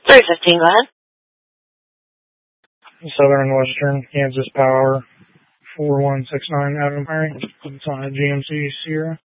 315, go ahead. Southern Western Kansas Power 4169 Adam Mary. It's on a GMC Sierra.